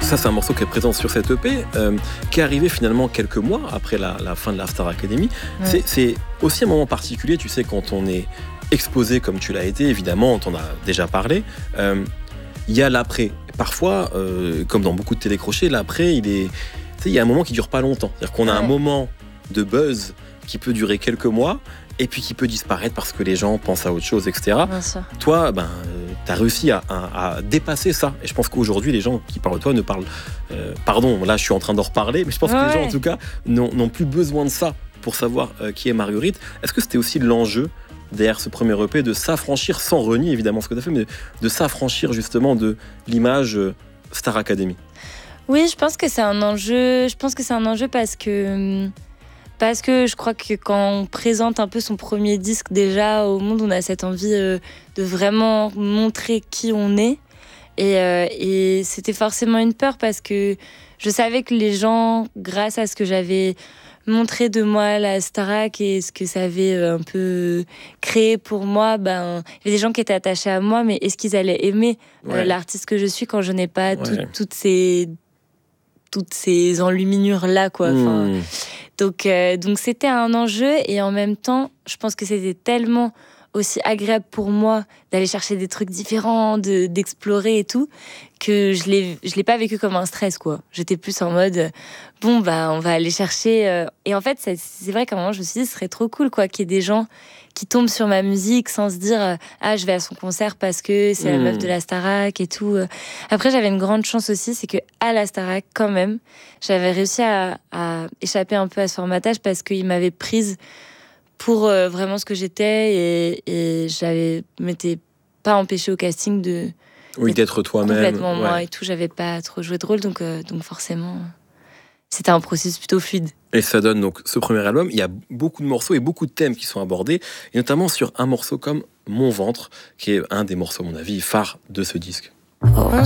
Ça, c'est un morceau qui est présent sur cette EP, qui est arrivé finalement quelques mois après la fin de la Star Academy. Ouais. C'est aussi un moment particulier, tu sais, quand on est exposé comme tu l'as été, évidemment, on t'en a déjà parlé. Il y a l'après. Parfois, comme dans beaucoup de télécrochets, l'après, il y a un moment qui dure pas longtemps. C'est-à-dire qu'on a un moment de buzz qui peut durer quelques mois et puis qui peut disparaître parce que les gens pensent à autre chose, etc. Toi, tu as réussi à dépasser ça. Et je pense qu'aujourd'hui, les gens qui parlent de toi ne parlent... pardon, là, je suis en train d'en reparler, mais je pense que les gens, en tout cas, n'ont plus besoin de ça pour savoir qui est Marguerite. Est-ce que c'était aussi l'enjeu derrière ce premier EP de s'affranchir, sans renier évidemment ce que tu as fait, mais de s'affranchir justement de l'image Star Academy? Oui, je pense que c'est un enjeu. Je pense que c'est un enjeu parce que je crois que quand on présente un peu son premier disque déjà au monde, on a cette envie de vraiment montrer qui on est. Et c'était forcément une peur parce que je savais que les gens, grâce à ce que j'avais montré de moi, la Starac, et ce que ça avait un peu créé pour moi, il y avait des gens qui étaient attachés à moi, mais est-ce qu'ils allaient aimer l'artiste que je suis quand je n'ai pas toutes ces enluminures-là, quoi. Donc c'était un enjeu, et en même temps, je pense que c'était tellement aussi agréable pour moi d'aller chercher des trucs différents, d'explorer et tout, que je l'ai pas vécu comme un stress, quoi. J'étais plus en mode on va aller chercher, et en fait c'est vrai qu'à un moment je me suis dit ce serait trop cool, quoi, qu'il y ait des gens qui tombent sur ma musique sans se dire je vais à son concert parce que c'est la meuf de la Starac et tout. Après, j'avais une grande chance aussi, c'est que à la Starac, quand même, j'avais réussi à échapper un peu à ce formatage parce qu'il m'avait prise pour vraiment ce que j'étais, et m'étais pas empêchée au casting d'être toi-même, complètement moi et tout. J'avais pas trop joué de rôle, donc forcément c'était un processus plutôt fluide. Et ça donne donc ce premier album. Il y a beaucoup de morceaux et beaucoup de thèmes qui sont abordés, et notamment sur un morceau comme Mon ventre, qui est un des morceaux, à mon avis, phares de ce disque. On